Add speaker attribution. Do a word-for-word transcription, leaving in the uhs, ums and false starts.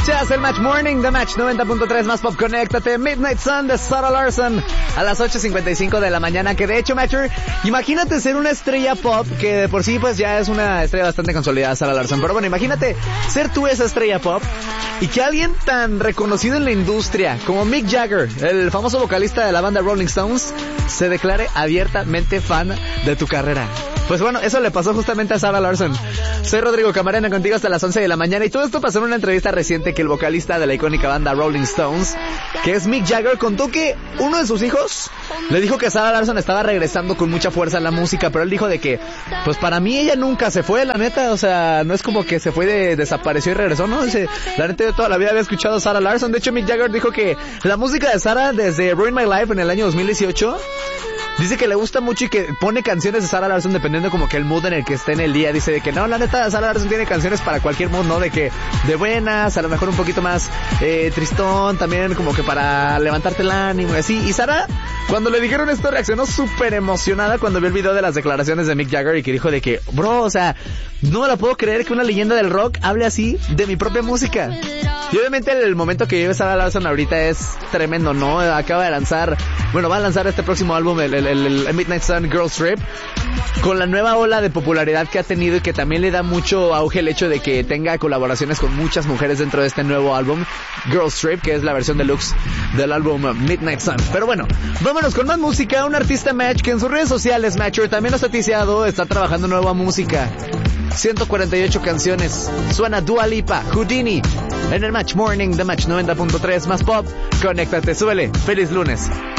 Speaker 1: Escuchas el Match Morning de Match noventa punto tres más pop. Conéctate. Midnight Sun de Sarah Larson a las ocho cincuenta y cinco de la mañana. Que de hecho, Matcher, imagínate ser una estrella pop, que de por sí pues ya es una estrella bastante consolidada, Sarah Larson. Pero bueno, imagínate ser tú esa estrella pop y que alguien tan reconocido en la industria como Mick Jagger, el famoso vocalista de la banda Rolling Stones, se declare abiertamente fan de tu carrera. Pues bueno, eso le pasó justamente a Sarah Larson. Soy Rodrigo Camarena, contigo hasta las once de la mañana, y todo esto pasó en una entrevista reciente que el vocalista de la icónica banda Rolling Stones, que es Mick Jagger, contó que uno de sus hijos le dijo que Sarah Larson estaba regresando con mucha fuerza a la música, pero él dijo de que, pues para mí ella nunca se fue, la neta, o sea, no es como que se fue, de, desapareció y regresó, ¿no? Dice, la neta, yo toda la vida había escuchado a Sarah Larson. De hecho, Mick Jagger dijo que la música de Sarah desde Ruin My Life en el año dos mil dieciocho, dice que le gusta mucho y que pone canciones de Sarah Larson dependiendo como que el mood en el que esté en el día. Dice de que no, la neta, Sarah Larson tiene canciones para cualquier mood, ¿no? De que de buenas, a lo mejor un poquito más eh, tristón, también como que para levantarte el ánimo y así. Y Sarah, cuando le dijeron esto, reaccionó súper emocionada cuando vio el video de las declaraciones de Mick Jagger y que dijo de que, bro, o sea, no me la puedo creer que una leyenda del rock hable así de mi propia música. Y obviamente el momento que vive Sarah Larson ahorita es tremendo, ¿no? Acaba de lanzar, bueno, va a lanzar este próximo álbum, el, el, el, el Midnight Sun Girls Trip, con la nueva ola de popularidad que ha tenido y que también le da mucho auge el hecho de que tenga colaboraciones con muchas mujeres dentro de este nuevo álbum, Girls Trip, que es la versión deluxe del álbum Midnight Sun. Pero bueno, vámonos con más música. Un artista, Match, que en sus redes sociales, Matcher, también nos ha ticiado, está trabajando nueva música. ciento cuarenta y ocho canciones. Suena Dua Lipa, Houdini, en el Match Morning de Match noventa punto tres más pop. Conéctate, súbele. Feliz lunes.